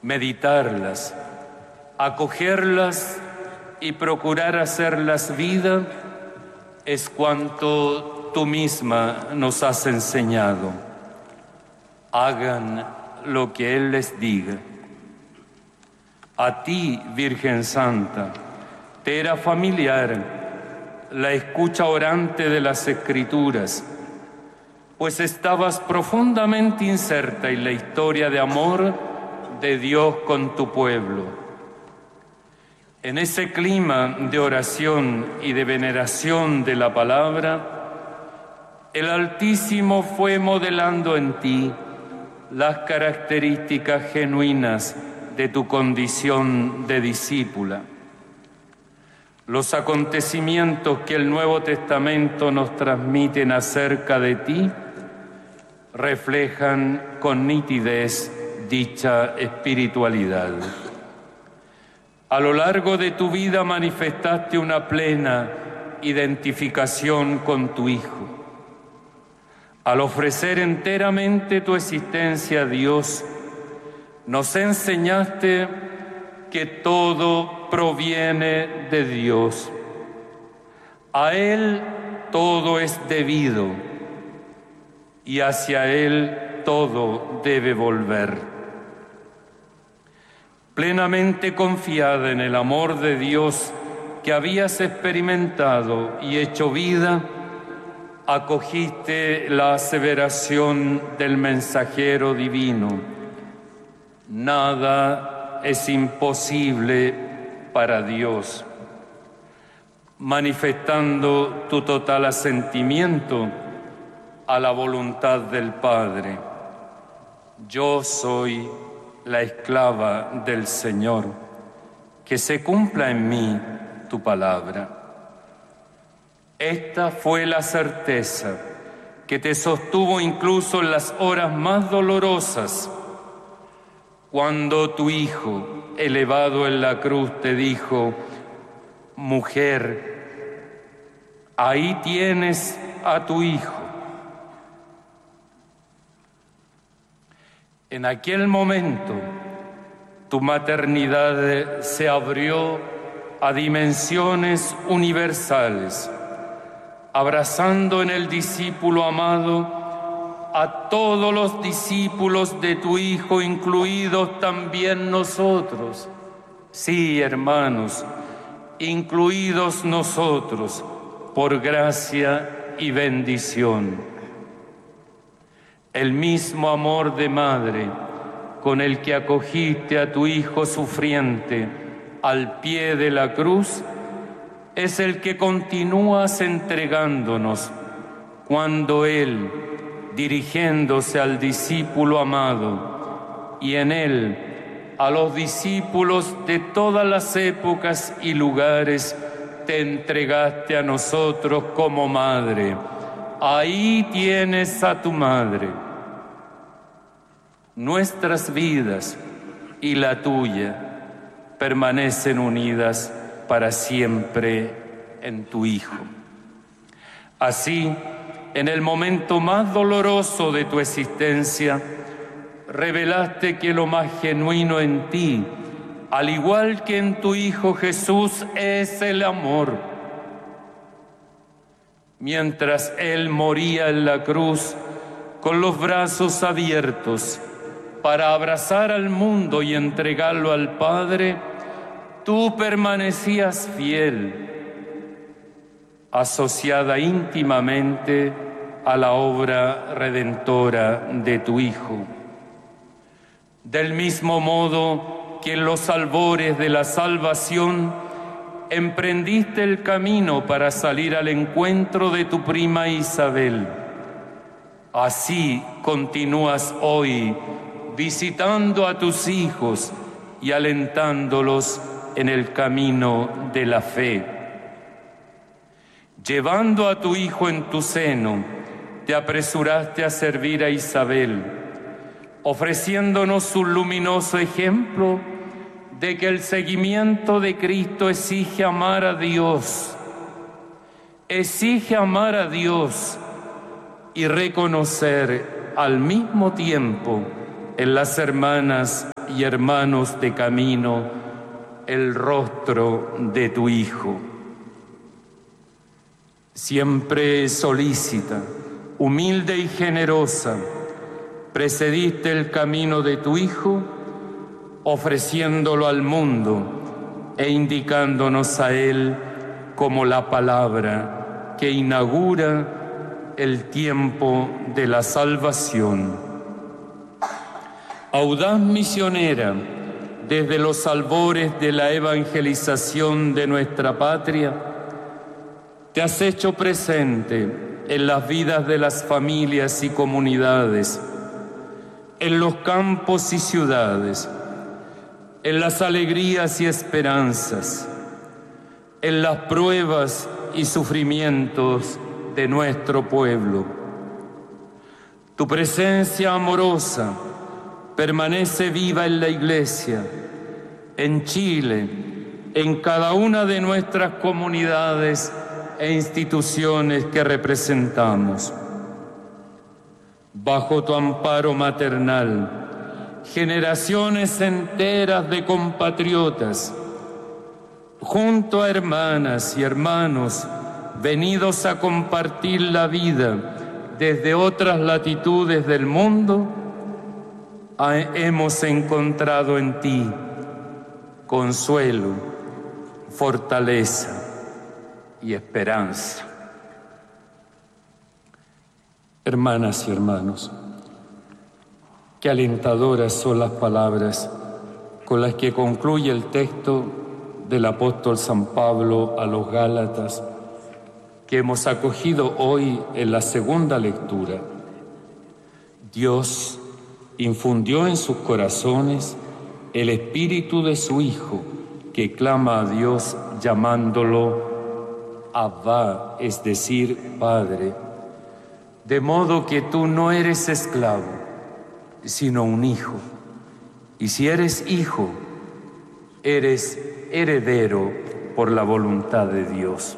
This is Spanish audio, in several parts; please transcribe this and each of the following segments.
meditarlas, acogerlas y procurar hacerlas vida es cuanto tú misma nos has enseñado. Hagan lo que Él les diga. A ti, Virgen Santa, te era familiar la escucha orante de las Escrituras, pues estabas profundamente inserta en la historia de amor de Dios con tu pueblo. En ese clima de oración y de veneración de la palabra, el Altísimo fue modelando en ti las características genuinas de tu condición de discípula. Los acontecimientos que el Nuevo Testamento nos transmiten acerca de ti reflejan con nitidez dicha espiritualidad. A lo largo de tu vida manifestaste una plena identificación con tu Hijo. Al ofrecer enteramente tu existencia a Dios, nos enseñaste que todo proviene de Dios. A Él todo es debido y hacia Él todo debe volver. Plenamente confiada en el amor de Dios que habías experimentado y hecho vida, acogiste la aseveración del mensajero divino: nada es imposible para Dios, manifestando tu total asentimiento a la voluntad del Padre. Yo soy la esclava del Señor, que se cumpla en mí tu palabra. Esta fue la certeza que te sostuvo incluso en las horas más dolorosas, cuando tu Hijo, elevado en la cruz, te dijo: mujer, ahí tienes a tu Hijo. En aquel momento, tu maternidad se abrió a dimensiones universales, abrazando en el discípulo amado a todos los discípulos de tu Hijo, incluidos también nosotros. Sí, hermanos, incluidos nosotros, por gracia y bendición. El mismo amor de madre con el que acogiste a tu Hijo sufriente al pie de la cruz es el que continúas entregándonos cuando Él, dirigiéndose al discípulo amado y en Él a los discípulos de todas las épocas y lugares, te entregaste a nosotros como madre. Ahí tienes a tu madre. Nuestras vidas y la tuya permanecen unidas para siempre en tu Hijo. Así, en el momento más doloroso de tu existencia, revelaste que lo más genuino en ti, al igual que en tu Hijo Jesús, es el amor. Mientras Él moría en la cruz, con los brazos abiertos, para abrazar al mundo y entregarlo al Padre, tú permanecías fiel, asociada íntimamente a la obra redentora de tu Hijo. Del mismo modo que en los albores de la salvación emprendiste el camino para salir al encuentro de tu prima Isabel, así continúas hoy visitando a tus hijos y alentándolos en el camino de la fe. Llevando a tu Hijo en tu seno, te apresuraste a servir a Isabel, ofreciéndonos un luminoso ejemplo de que el seguimiento de Cristo exige amar a Dios, y reconocer al mismo tiempo en las hermanas y hermanos de camino el rostro de tu Hijo. Siempre solícita, humilde y generosa, precediste el camino de tu Hijo, ofreciéndolo al mundo e indicándonos a Él como la palabra que inaugura el tiempo de la salvación. Audaz misionera, desde los albores de la evangelización de nuestra patria, te has hecho presente en las vidas de las familias y comunidades, en los campos y ciudades, en las alegrías y esperanzas, en las pruebas y sufrimientos de nuestro pueblo. Tu presencia amorosa permanece viva en la Iglesia, en Chile, en cada una de nuestras comunidades e instituciones que representamos. Bajo tu amparo maternal, generaciones enteras de compatriotas, junto a hermanas y hermanos venidos a compartir la vida desde otras latitudes del mundo, hemos encontrado en ti consuelo, fortaleza y esperanza. Hermanas y hermanos, qué alentadoras son las palabras con las que concluye el texto del apóstol San Pablo a los Gálatas, que hemos acogido hoy en la segunda lectura. Dios infundió en sus corazones el espíritu de su Hijo, que clama a Dios llamándolo Abba, es decir, Padre, de modo que tú no eres esclavo, sino un hijo. Y si eres hijo, eres heredero por la voluntad de Dios.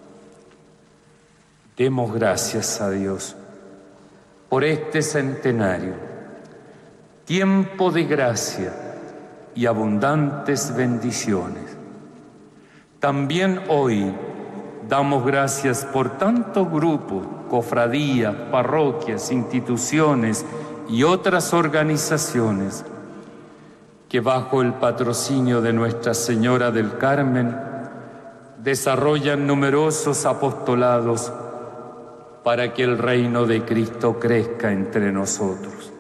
Demos gracias a Dios por este centenario, tiempo de gracia y abundantes bendiciones. También hoy damos gracias por tantos grupos, cofradías, parroquias, instituciones y otras organizaciones que bajo el patrocinio de Nuestra Señora del Carmen desarrollan numerosos apostolados para que el reino de Cristo crezca entre nosotros.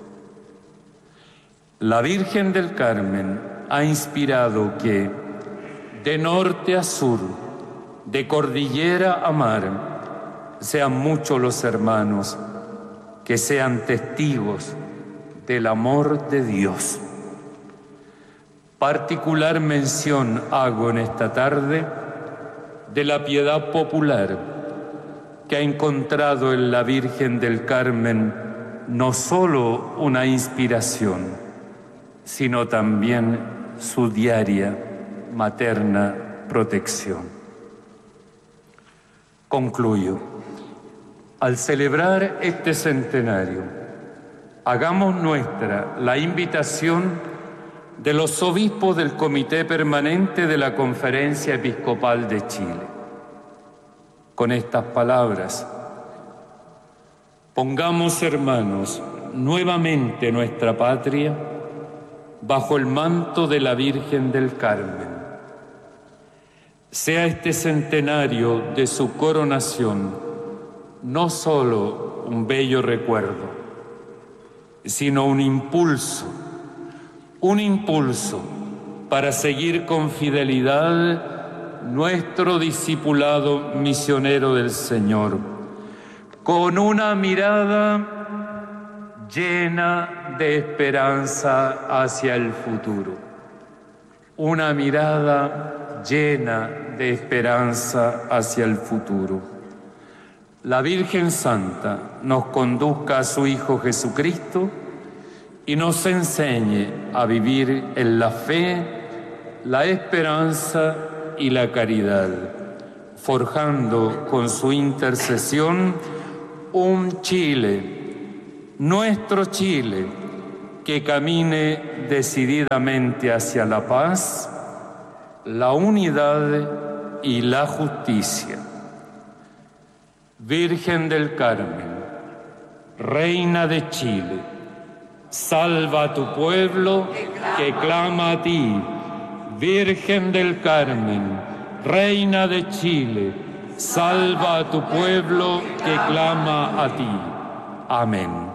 La Virgen del Carmen ha inspirado que, de norte a sur, de cordillera a mar, sean muchos los hermanos que sean testigos del amor de Dios. Particular mención hago en esta tarde de la piedad popular que ha encontrado en la Virgen del Carmen no solo una inspiración, sino también su diaria materna protección. Concluyo. Al celebrar este centenario, hagamos nuestra la invitación de los obispos del Comité Permanente de la Conferencia Episcopal de Chile. Con estas palabras, pongamos, hermanos, nuevamente nuestra patria bajo el manto de la Virgen del Carmen. Sea este centenario de su coronación no solo un bello recuerdo, sino un impulso para seguir con fidelidad nuestro discipulado misionero del Señor, con una mirada llena de esperanza hacia el futuro, una mirada llena de esperanza hacia el futuro. La Virgen Santa nos conduzca a su Hijo Jesucristo y nos enseñe a vivir en la fe, la esperanza y la caridad, forjando con su intercesión un Chile, nuestro Chile, que camine decididamente hacia la paz, la unidad y la justicia. Virgen del Carmen, Reina de Chile, salva a tu pueblo que clama a ti. Virgen del Carmen, Reina de Chile, salva a tu pueblo que clama a ti. Amén.